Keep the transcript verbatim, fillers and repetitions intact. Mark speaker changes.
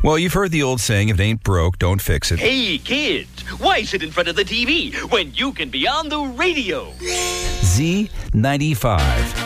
Speaker 1: Well, you've heard the old saying, if it ain't broke, don't fix it.
Speaker 2: Hey, kids, why sit in front of the T V when you can be on the radio?
Speaker 1: Z ninety-five.